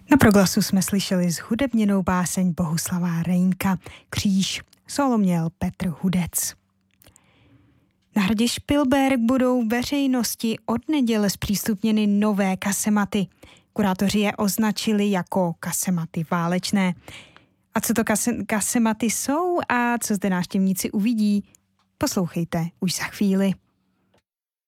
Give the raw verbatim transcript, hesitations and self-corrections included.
Na Proglasu jsme slyšeli zhudebněnou báseň Bohuslava Reynka Kříž. Solo měl Petr Hudec. Na hradě Špilberk budou veřejnosti od neděle zpřístupněny nové kasematy. Kurátoři je označili jako kasematy válečné. A co to kase- kasematy jsou a co zde návštěvníci uvidí, poslouchejte už za chvíli.